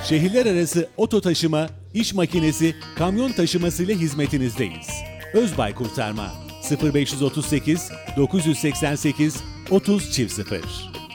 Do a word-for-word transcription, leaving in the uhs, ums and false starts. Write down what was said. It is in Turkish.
Şehirler arası oto taşıma, iş makinesi, kamyon taşıması ile hizmetinizdeyiz. Özbay Kurtarma sıfır beş otuz sekiz dokuz seksen sekiz otuz sıfır sıfır